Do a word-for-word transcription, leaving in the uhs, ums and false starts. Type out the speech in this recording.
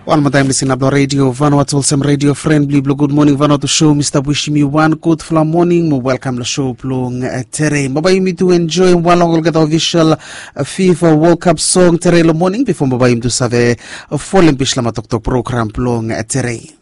One more time, listen up the radio. Vanuatu Wholesome Radio Friendly. Good morning, Vanuatu show. Mister Wishimi one good for morning. Welcome to show plong Tere. Mabayim me to enjoy one long get official FIFA World Cup song Tere lo morning before mabayim to save a falling bishlama tok tok program plong Tere.